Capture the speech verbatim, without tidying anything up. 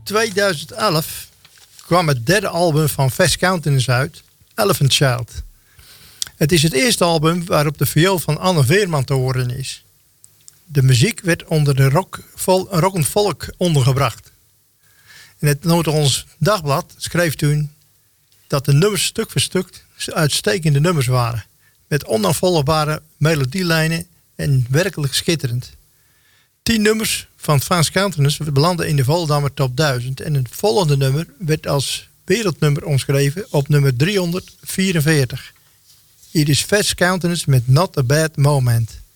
tweeduizend elf kwam het derde album van Fast Countenance uit, Elephant Child. Het is het eerste album waarop de viool van Anne Veerman te horen is. De muziek werd onder de rock, vol, rock en folk ondergebracht. In het Noord-Hollands Dagblad schreef toen dat de nummers stuk voor stuk uitstekende nummers waren. Met onafvolgbare melodielijnen en werkelijk schitterend. Tien nummers van Fast Countenance belanden in de Voldammer Top duizend. En het volgende nummer werd als wereldnummer omschreven op nummer driehonderdvierenveertig. Hier is Fast Countenance met Not a Bad Moment.